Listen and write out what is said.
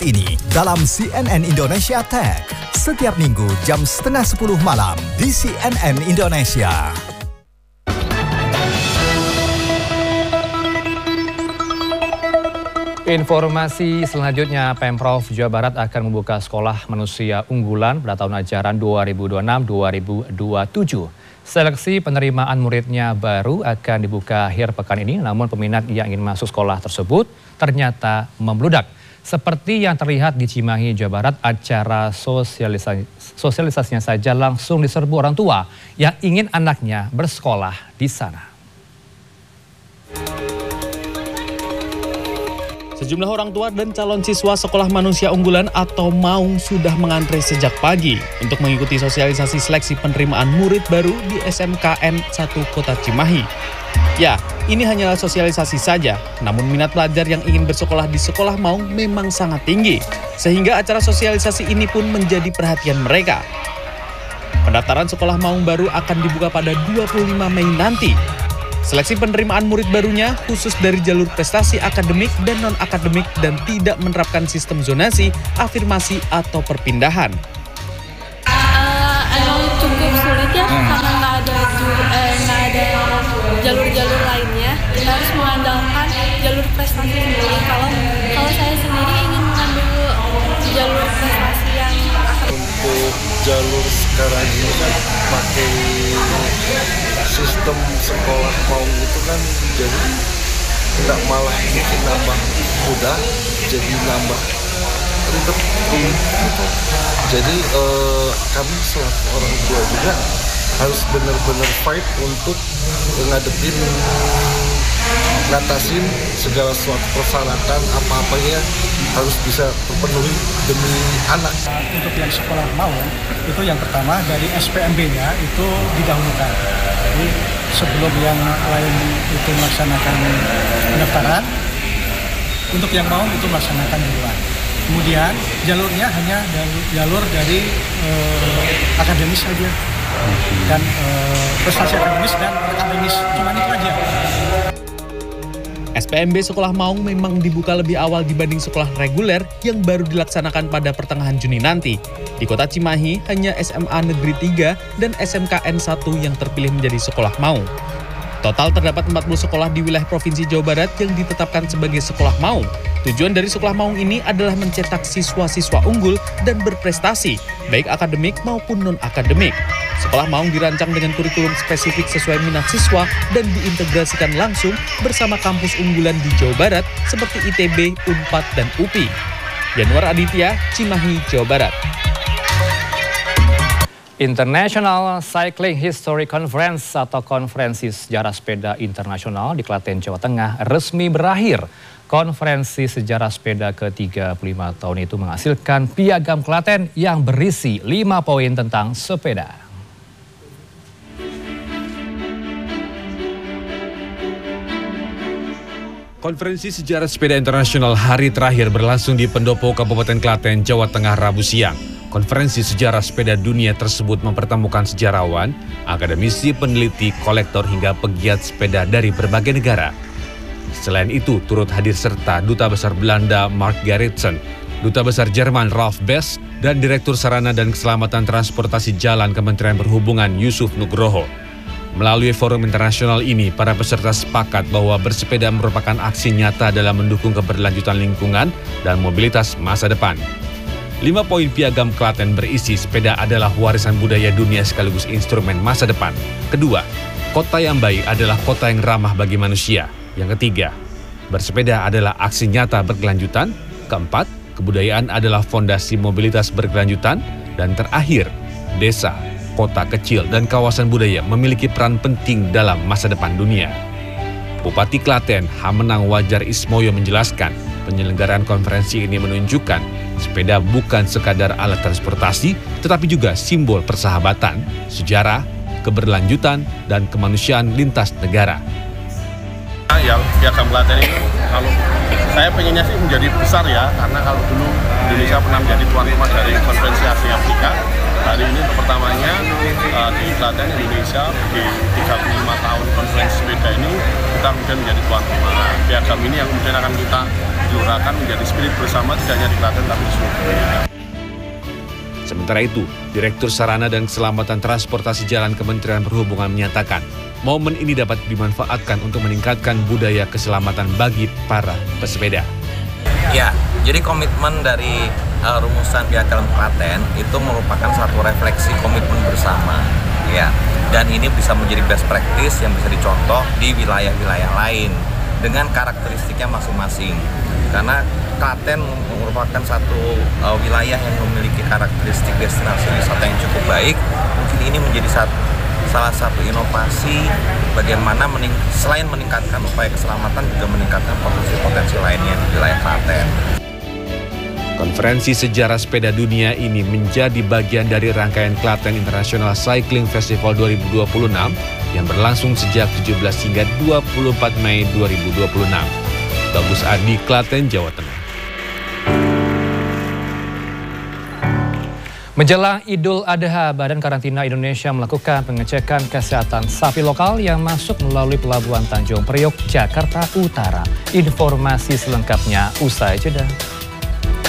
Ini dalam CNN Indonesia Tech setiap minggu jam 9:30 malam di CNN Indonesia. Informasi selanjutnya, Pemprov Jawa Barat akan membuka sekolah manusia unggulan pada tahun ajaran 2026-2027. Seleksi penerimaan muridnya baru akan dibuka akhir pekan ini, namun peminat yang ingin masuk sekolah tersebut ternyata membludak. Seperti yang terlihat di Cimahi, Jawa Barat, acara sosialisasinya saja langsung diserbu orang tua yang ingin anaknya bersekolah di sana. Sejumlah orang tua dan calon siswa Sekolah Manusia Unggulan atau MAUNG sudah mengantre sejak pagi untuk mengikuti sosialisasi seleksi penerimaan murid baru di SMKN 1 Kota Cimahi. Ya, ini hanyalah sosialisasi saja, namun minat pelajar yang ingin bersekolah di Sekolah MAUNG memang sangat tinggi, sehingga acara sosialisasi ini pun menjadi perhatian mereka. Pendaftaran Sekolah MAUNG baru akan dibuka pada 25 Mei nanti. Seleksi penerimaan murid barunya khusus dari jalur prestasi akademik dan non-akademik dan tidak menerapkan sistem zonasi, afirmasi, atau perpindahan. Cukup sulit ya, karena nggak ada jalur-jalur lainnya. Kita harus mengandalkan jalur prestasi sendiri. Kalau saya sendiri ingin mengambil jalur prestasi yang untuk jalur sekarang ini kan pakai sistem sekolah MAUNG itu kan jadi tidak malah bikin nambah mudah, jadi nambah ribet gitu. Jadi kami selaku orang tua juga harus benar-benar fight untuk ngadepin, ngatasin segala suatu persyaratan apa-apanya harus bisa terpenuhi demi anak. Untuk yang sekolah MAUNG itu yang pertama dari SPMB-nya itu didahulukan. Jadi sebelum yang lain itu melaksanakan pendaftaran, untuk yang MAUNG itu melaksanakan duluan. Kemudian jalurnya hanya jalur dari akademis saja dan prestasi akademis dan akademis, cuma itu aja. SPMB Sekolah MAUNG memang dibuka lebih awal dibanding sekolah reguler yang baru dilaksanakan pada pertengahan Juni nanti. Di Kota Cimahi hanya SMA Negeri 3 dan SMKN 1 yang terpilih menjadi sekolah MAUNG. Total terdapat 40 sekolah di wilayah Provinsi Jawa Barat yang ditetapkan sebagai sekolah MAUNG. Tujuan dari sekolah MAUNG ini adalah mencetak siswa-siswa unggul dan berprestasi, baik akademik maupun non-akademik. Sekolah MAUNG dirancang dengan kurikulum spesifik sesuai minat siswa dan diintegrasikan langsung bersama kampus unggulan di Jawa Barat seperti ITB, Unpad, dan UPI. Januar Aditya, Cimahi, Jawa Barat. International Cycling History Conference atau Konferensi Sejarah Sepeda Internasional di Klaten, Jawa Tengah resmi berakhir. Konferensi Sejarah Sepeda ke-35 tahun itu menghasilkan piagam Klaten yang berisi 5 poin tentang sepeda. Konferensi Sejarah Sepeda Internasional hari terakhir berlangsung di Pendopo, Kabupaten Klaten, Jawa Tengah, Rabu siang. Konferensi Sejarah Sepeda Dunia tersebut mempertemukan sejarawan, akademisi, peneliti, kolektor hingga pegiat sepeda dari berbagai negara. Selain itu, turut hadir serta Duta Besar Belanda Mark Gerritsen, Duta Besar Jerman Ralf Best, dan Direktur Sarana dan Keselamatan Transportasi Jalan Kementerian Perhubungan Yusuf Nugroho. Melalui forum internasional ini, para peserta sepakat bahwa bersepeda merupakan aksi nyata dalam mendukung keberlanjutan lingkungan dan mobilitas masa depan. 5 poin piagam Klaten berisi sepeda adalah warisan budaya dunia sekaligus instrumen masa depan. Kedua, kota yang baik adalah kota yang ramah bagi manusia. Yang ketiga, bersepeda adalah aksi nyata berkelanjutan. Keempat, kebudayaan adalah fondasi mobilitas berkelanjutan. Dan terakhir, desa, kota kecil, dan kawasan budaya memiliki peran penting dalam masa depan dunia. Bupati Klaten, Hamenang Wajar Ismoyo menjelaskan, penyelenggaraan konferensi ini menunjukkan sepeda bukan sekadar alat transportasi, tetapi juga simbol persahabatan, sejarah, keberlanjutan, dan kemanusiaan lintas negara. Yang piagam Klaten ini, kalau saya pengennya sih menjadi besar ya, karena kalau dulu Indonesia pernah menjadi tuan rumah dari konferensi Asia Afrika, hari ini untuk pertamanya di Klaten, Indonesia, di 35 tahun konferensi sepeda ini, kita kemudian menjadi tuan rumah. Piagam ini yang kemudian akan kita digelurakan menjadi spirit bersama tidak hanya di Klaten tapi di seluruh Indonesia. Sementara itu, Direktur Sarana dan Keselamatan Transportasi Jalan Kementerian Perhubungan menyatakan, momen ini dapat dimanfaatkan untuk meningkatkan budaya keselamatan bagi para pesepeda. Ya, jadi komitmen dari rumusan Piagam Klaten itu merupakan satu refleksi komitmen bersama, ya. Dan ini bisa menjadi best practice yang bisa dicontoh di wilayah-wilayah lain dengan karakteristiknya masing-masing. Karena Klaten merupakan satu wilayah yang memiliki karakteristik destinasi wisata yang cukup baik. Mungkin ini menjadi salah satu inovasi bagaimana selain meningkatkan upaya keselamatan juga meningkatkan potensi-potensi lainnya di wilayah Klaten. Konferensi Sejarah Sepeda Dunia ini menjadi bagian dari rangkaian Klaten International Cycling Festival 2026 yang berlangsung sejak 17 hingga 24 Mei 2026. Bagus Adi, Klaten, Jawa Tengah. Menjelang Idul Adha, Badan Karantina Indonesia melakukan pengecekan kesehatan sapi lokal yang masuk melalui Pelabuhan Tanjung Priok, Jakarta Utara. Informasi selengkapnya usai jeda.